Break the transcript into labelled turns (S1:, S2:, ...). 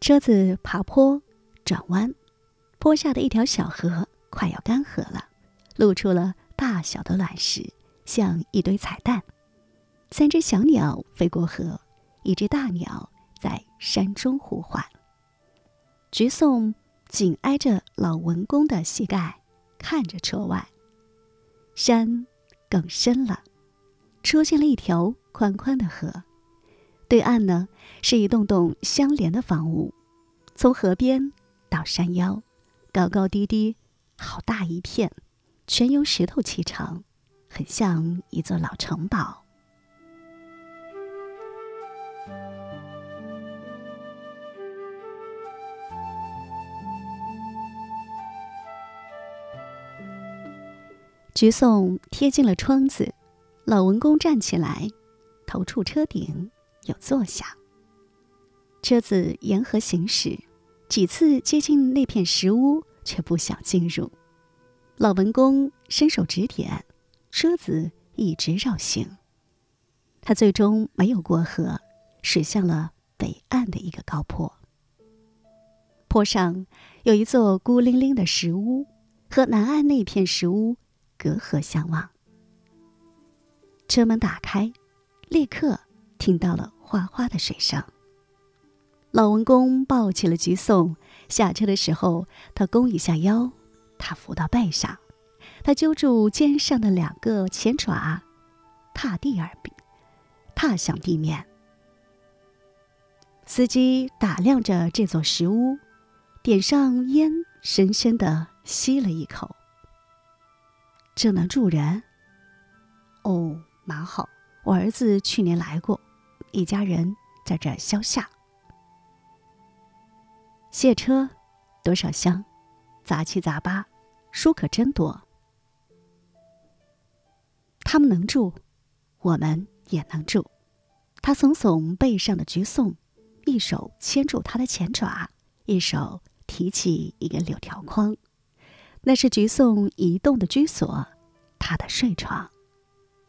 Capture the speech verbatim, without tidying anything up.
S1: 车子爬坡转弯，坡下的一条小河快要干涸了，露出了大小的卵石，像一堆彩蛋。三只小鸟飞过河，一只大鸟在山中呼唤。菊颂紧挨着老文公的膝盖，看着车外。山更深了，出现了一条宽宽的河，对岸呢是一栋栋相连的房屋，从河边到山腰，高高低低，好大一片，全由石头砌成，很像一座老城堡。菊颂贴近了窗子，老文公站起来，头触车顶，又坐下。车子沿河行驶，几次接近那片石屋，却不想进入。老文公伸手指点，车子一直绕行。他最终没有过河，驶向了北岸的一个高坡。坡上有一座孤零零的石屋，和南岸那片石屋隔河相望。车门打开，立刻听到了哗哗的水声。老文公抱起了菊颂，下车的时候，他弓一下腰，他扶到背上，他揪住肩上的两个前爪，踏地而并，踏向地面。司机打量着这座石屋，点上烟，深深地吸了一口。这能住人？哦，蛮好，我儿子去年来过，一家人在这儿消夏。卸车，多少箱，杂七杂八，书可真多。他们能住，我们也能住。他耸耸背上的菊颂，一手牵住他的前爪，一手提起一个柳条筐，那是菊颂移动的居所，他的睡床。